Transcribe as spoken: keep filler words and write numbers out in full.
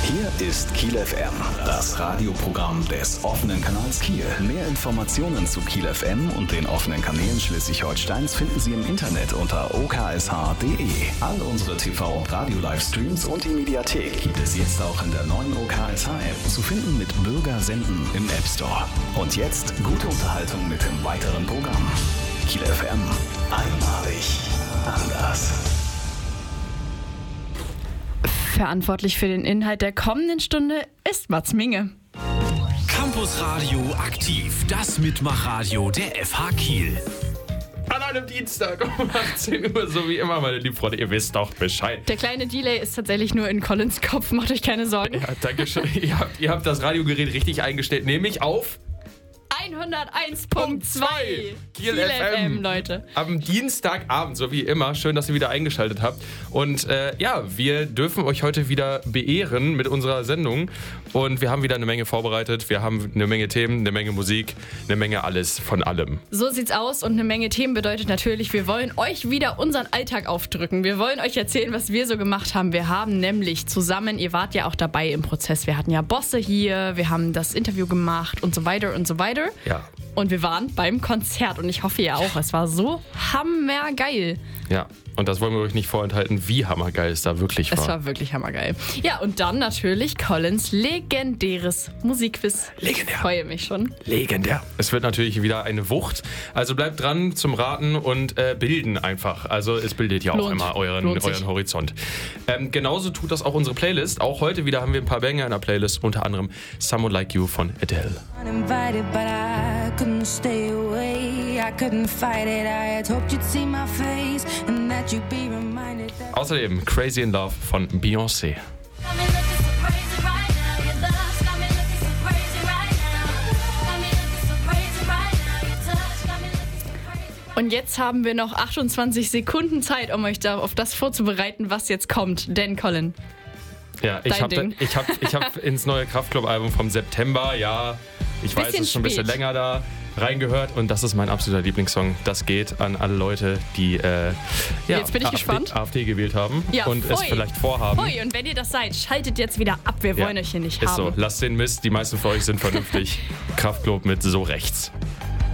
Hier ist Kiel F M, das Radioprogramm des offenen Kanals Kiel. Mehr Informationen zu Kiel F M und den offenen Kanälen Schleswig-Holsteins finden Sie im Internet unter o k s h punkt d e. All unsere T V- und Radio-Livestreams und die Mediathek gibt es jetzt auch in der neuen O K S H-App zu finden mit Bürger senden im App Store. Und jetzt gute Unterhaltung mit dem weiteren Programm. Kiel F M, einmalig anders. Verantwortlich für den Inhalt der kommenden Stunde ist Mats Minge. Campus Radio aktiv, das Mitmachradio der F H Kiel. An einem Dienstag um achtzehn Uhr, so wie immer, meine lieben Freunde, ihr wisst doch Bescheid. Der kleine Delay ist tatsächlich nur in Collins Kopf, macht euch keine Sorgen. Ja, danke schön. ihr, habt, ihr habt das Radiogerät richtig eingestellt, nämlich auf hunderteins Komma zwei Kiel, Kiel F M, Leute. Am Dienstagabend, so wie immer. Schön, dass ihr wieder eingeschaltet habt. Und äh, ja, wir dürfen euch heute wieder beehren mit unserer Sendung. Und wir haben wieder eine Menge vorbereitet. Wir haben eine Menge Themen, eine Menge Musik, eine Menge alles von allem. So sieht's aus. Und eine Menge Themen bedeutet natürlich, wir wollen euch wieder unseren Alltag aufdrücken. Wir wollen euch erzählen, was wir so gemacht haben. Wir haben nämlich zusammen, ihr wart ja auch dabei im Prozess, wir hatten ja Bosse hier, wir haben das Interview gemacht und so weiter und so weiter. Ja. Und wir waren beim Konzert und ich hoffe ihr auch. Es war so hammergeil. Ja, und das wollen wir euch nicht vorenthalten, wie hammergeil es da wirklich war. Es war wirklich hammergeil. Ja, und dann natürlich Collins legendäres Musikquiz. Legendär. Ich freue mich schon. Legendär. Es wird natürlich wieder eine Wucht. Also bleibt dran zum Raten und äh, bilden einfach. Also es bildet ja auch Lohnt. immer euren, Lohnt sich. euren Horizont. Ähm, genauso tut das auch unsere Playlist. Auch heute wieder haben wir ein paar Banger in der Playlist. Unter anderem Someone Like You von Adele. Uninvited, but I couldn't stay away. I couldn't fight it. I had hoped you'd see my face and that you'd be reminded that. Außerdem Crazy in Love von Beyoncé. Und jetzt haben wir noch achtundzwanzig Sekunden Zeit, um euch da auf das vorzubereiten, was jetzt kommt. Denn Colin, Ja, ich Dein habe Ding. ich hab, ich hab ins neue Kraftklub-Album vom September, ja, ich weiß, es Bisschen ist schon ein bisschen spät. länger da, reingehört. Und das ist mein absoluter Lieblingssong. Das geht an alle Leute, die äh, ja, Jetzt bin ich AfD, gespannt. AfD gewählt haben Ja, und pfui. es vielleicht vorhaben. Hui, und wenn ihr das seid, schaltet jetzt wieder ab. Wir wollen Ja, euch hier nicht ist haben. so, lasst den Mist, die meisten von euch sind vernünftig. Kraftklub mit so rechts.